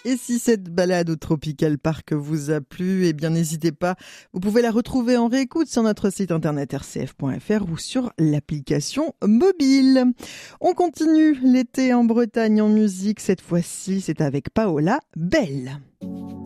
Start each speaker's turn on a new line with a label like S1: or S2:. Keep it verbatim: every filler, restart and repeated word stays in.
S1: Et si cette balade au Tropical Park vous a plu, eh bien n'hésitez pas, vous pouvez la retrouver en réécoute sur notre site internet r c f point f r ou sur l'application mobile. On continue l'été en Bretagne en musique, cette fois-ci c'est avec Paola Bell.